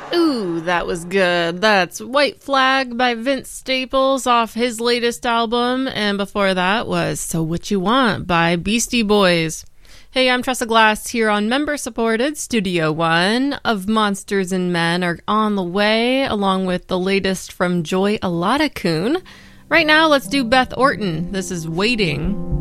Ooh, that was good. That's White Flag by Vince Staples off his latest album, and before that was So What You Want by Beastie Boys. Hey, I'm Tressa Glass here on member-supported Studio One of Monsters and Men are on the way, along with the latest from Joy Aladakun. Right now, let's do Beth Orton. This is Waiting.